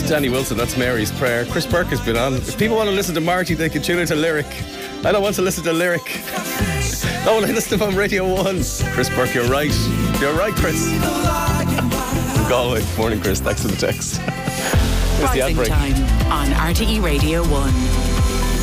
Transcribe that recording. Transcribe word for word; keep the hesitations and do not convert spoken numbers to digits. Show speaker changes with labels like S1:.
S1: Danny Wilson, that's Mary's Prayer. Chris Burke has been on. If people want to listen to Marty, they can tune into Lyric. I don't want to listen to Lyric. I want to listen to him on Radio one. Chris Burke, you're right. You're right, Chris. From Galway. Morning, Chris. Thanks for the text. Here's the
S2: Rising
S1: outbreak.
S2: Time on R T E Radio one.